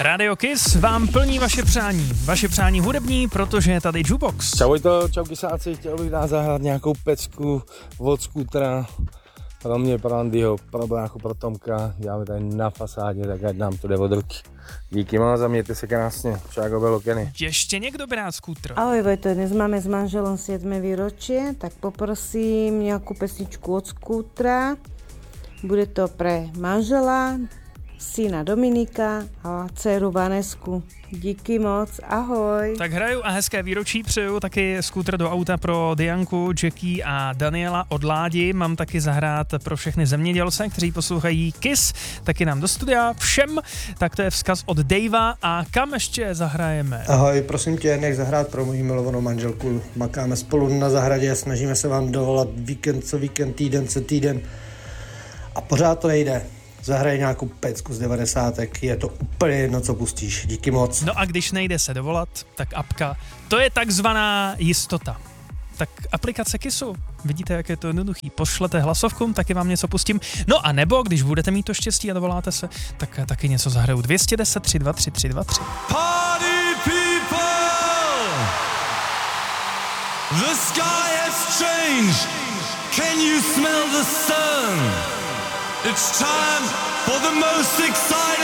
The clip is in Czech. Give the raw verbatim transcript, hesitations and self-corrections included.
Radio Kiss vám plní vaše přání. Vaše přání hudební, protože je tady Jukebox. Čau to, čau Kisáci, chtěl bych dát zahrát nějakou pecku od Skútra. Pro mě, pro Andyho, pro bráchu, pro Tomka. Děláme tady na fasádě, tak ať nám to jde od ruky. Díky moc a mějte se krásně. Čau, bylo Kenny. Ještě někdo by rád Skútr? Ahoj Vojto, dnes máme s manželom siedme výročie, tak poprosím nejakú pesničku od Skútra. Bude to pre manžela, syna Dominika a dceru Vanesku. Díky moc, ahoj. Tak hraju a hezké výročí přeju taky Skútr do auta pro Dianku, Jackie a Daniela od Ládi. Mám taky zahrát pro všechny zemědělce, kteří poslouchají Kiss, taky nám do studia všem. Tak to je vzkaz od Davea a kam ještě zahrajeme? Ahoj, prosím tě, nech zahrát pro moji milovanou manželku. Makáme spolu na zahradě, snažíme se vám dovolat víkend co víkend, týden co týden a pořád to nejde. Zahraj nějakou pecku z devadesátek, je to úplně jedno, co pustíš. Díky moc. No a když nejde se dovolat, tak apka, to je takzvaná jistota. Tak aplikace Kissu, vidíte, jak je to jednoduchý. Pošlete hlasovku, taky vám něco pustím. No a nebo, když budete mít to štěstí a dovoláte se, tak taky něco zahraju. dvě jedna nula tři dva tři tři dva tři. Party people! The sky has changed. Can you smell the sun? It's time for the most exciting